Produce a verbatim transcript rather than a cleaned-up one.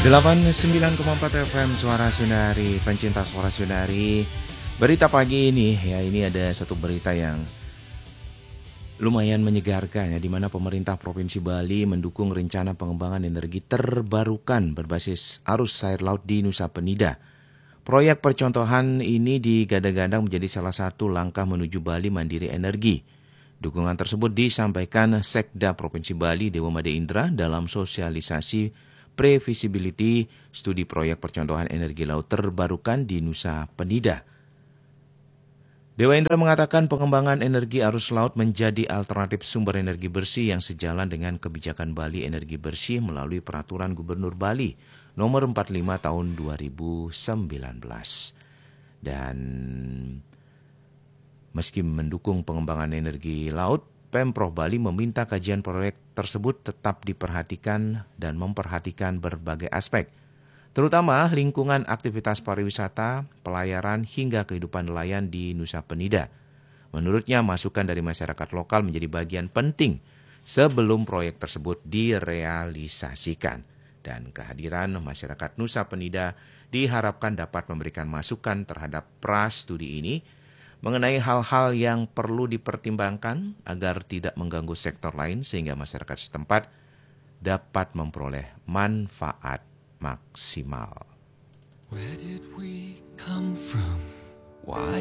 delapan puluh sembilan koma empat F M Suara Sundari, pencinta Suara Sundari. Berita pagi ini, ya ini ada satu berita yang lumayan menyegarkan ya, di mana pemerintah Provinsi Bali mendukung rencana pengembangan energi terbarukan berbasis arus air laut di Nusa Penida. Proyek percontohan ini digadang-gadang menjadi salah satu langkah menuju Bali mandiri energi. Dukungan tersebut disampaikan Sekda Provinsi Bali Dewa Made Indra dalam sosialisasi pre-feasibility studi proyek percontohan energi laut terbarukan di Nusa Penida. Dewa Indra mengatakan pengembangan energi arus laut menjadi alternatif sumber energi bersih yang sejalan dengan kebijakan Bali Energi Bersih melalui Peraturan Gubernur Bali nomor empat puluh lima tahun dua ribu sembilan belas. Dan meski mendukung pengembangan energi laut, Pemprov Bali meminta kajian proyek tersebut tetap diperhatikan dan memperhatikan berbagai aspek, terutama lingkungan aktivitas pariwisata, pelayaran, hingga kehidupan nelayan di Nusa Penida. Menurutnya, masukan dari masyarakat lokal menjadi bagian penting sebelum proyek tersebut direalisasikan. Dan kehadiran masyarakat Nusa Penida diharapkan dapat memberikan masukan terhadap pra-studi ini mengenai hal-hal yang perlu dipertimbangkan agar tidak mengganggu sektor lain sehingga masyarakat setempat dapat memperoleh manfaat maksimal. Where did we come from? Why